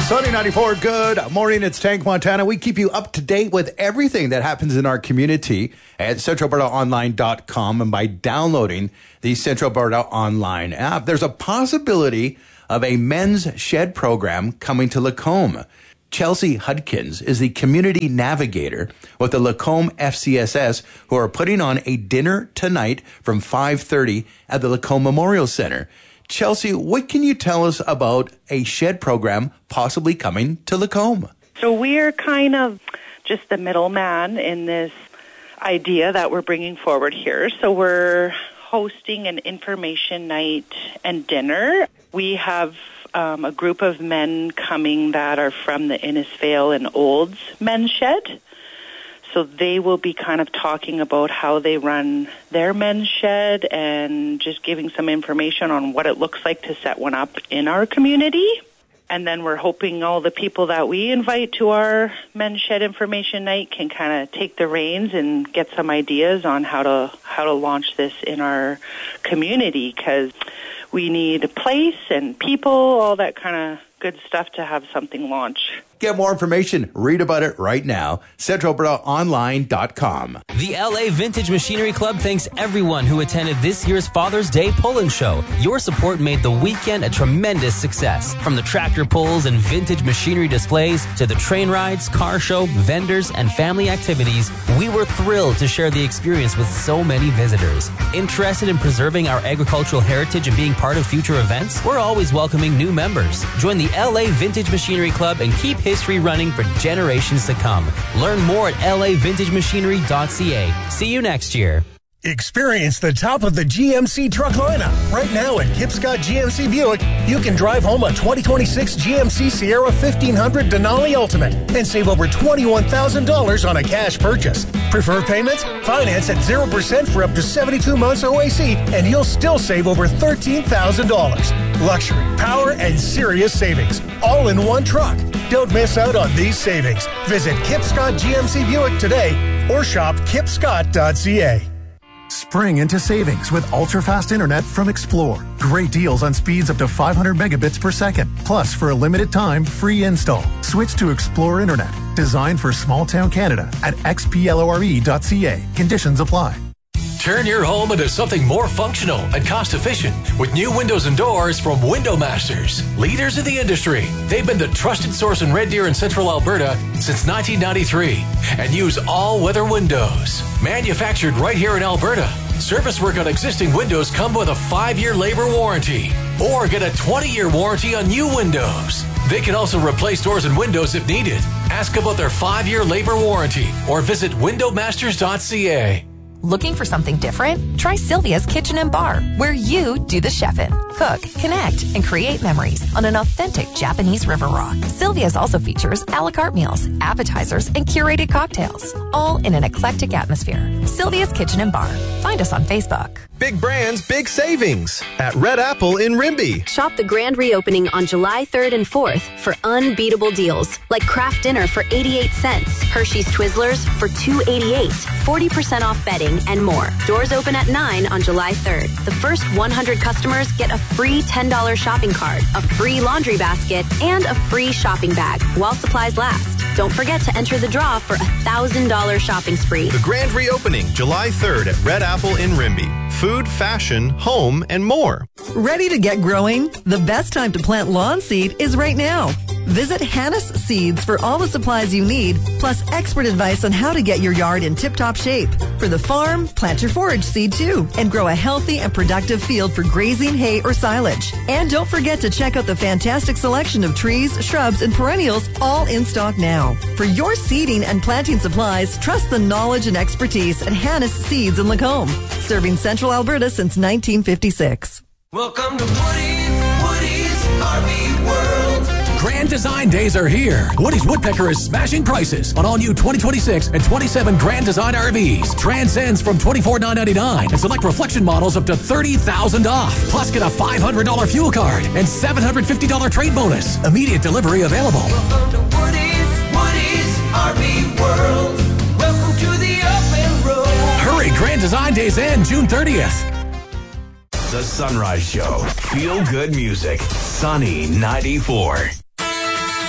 Sunny 94, good morning. It's Tank Montana. We keep you up to date with everything that happens in our community at CentralAlbertaOnline.com and by downloading the Central Alberta Online app. There's a possibility of a men's shed program coming to Lacombe. Chelsea Hudkins is the community navigator with the Lacombe FCSS, who are putting on a dinner tonight from 5:30 at the Lacombe Memorial Centre. Chelsea, what can you tell us about a shed program possibly coming to Lacombe? So we're kind of just the middleman in this idea that we're bringing forward here. So we're hosting an information night and dinner. We have a group of men coming that are from the Innisfail and Olds men's shed. So they will be kind of talking about how they run their men's shed and just giving some information on what it looks like to set one up in our community. And then we're hoping all the people that we invite to our men's shed information night can kind of take the reins and get some ideas on how to launch this in our community, because we need a place and people, all that kind of good stuff to have something launch. Get more information, read about it right now, CentralAlbertaOnline.com. The LA Vintage Machinery Club thanks everyone who attended this year's Father's Day Pull-In Show. Your support made the weekend a tremendous success. From the tractor pulls and vintage machinery displays to the train rides, car show, vendors, and family activities, we were thrilled to share the experience with so many visitors. Interested in preserving our agricultural heritage and being part of future events? We're always welcoming new members. Join the LA Vintage Machinery Club and keep history running for generations to come. Learn more at lavintagemachinery.ca. See you next year. Experience the top of the GMC truck lineup. Right now at Kipscott GMC Buick, you can drive home a 2026 GMC Sierra 1500 Denali Ultimate and save over $21,000 on a cash purchase. Prefer payments? Finance at 0% for up to 72 months OAC, and you'll still save over $13,000. Luxury, power, and serious savings, all in one truck. Don't miss out on these savings. Visit Kipscott GMC Buick today or shop kipscott.ca. Spring into savings with ultra-fast internet from Explore. Great deals on speeds up to 500 megabits per second. Plus, for a limited time, free install. Switch to Explore Internet. Designed for small-town Canada at xplore.ca. Conditions apply. Turn your home into something more functional and cost-efficient with new windows and doors from Window Masters, leaders in the industry. They've been the trusted source in Red Deer and Central Alberta since 1993 and use all-weather windows. Manufactured right here in Alberta. Service work on existing windows come with a 5-year labor warranty or get a 20-year warranty on new windows. They can also replace doors and windows if needed. Ask about their 5-year labor warranty or visit windowmasters.ca. Looking for something different? Try Sylvia's Kitchen and Bar, where you do the chefing. Cook, connect, and create memories on an authentic Japanese river rock. Sylvia's also features a la carte meals, appetizers, and curated cocktails, all in an eclectic atmosphere. Sylvia's Kitchen and Bar. Find us on Facebook. Big brands, big savings at Red Apple in Rimbey. Shop the grand reopening on July 3rd and 4th for unbeatable deals like Kraft Dinner for 88 cents, Hershey's Twizzlers for $2.88, 40% off bedding, and more. Doors open at 9 on July 3rd. The first 100 customers get a free $10 shopping cart, a free laundry basket, and a free shopping bag while supplies last. Don't forget to enter the draw for a $1,000 shopping spree. The grand reopening, July 3rd at Red Apple in Rimbey. Food, fashion, home, and more. Ready to get growing? The best time to plant lawn seed is right now. Visit Hannes Seeds for all the supplies you need, plus expert advice on how to get your yard in tip-top shape. For the farm, plant your forage seed too, and grow a healthy and productive field for grazing, hay, or silage. And don't forget to check out the fantastic selection of trees, shrubs, and perennials, all in stock now. For your seeding and planting supplies, trust the knowledge and expertise at Hannes Seeds in Lacombe, serving Central Alberta since 1956. Welcome to Woody's RV World. Grand Design Days are here. Woody's Woodpecker is smashing prices on all new 2026 and 27 Grand Design RVs. Transcends from $24,999 and select reflection models up to $30,000 off. Plus, get a $500 fuel card and $750 trade bonus. Immediate delivery available. Welcome to Woody's RV World. Welcome to the open road. Hurry, Grand Design Days end June 30th. The Sunrise Show. Feel good music. Sunny 94.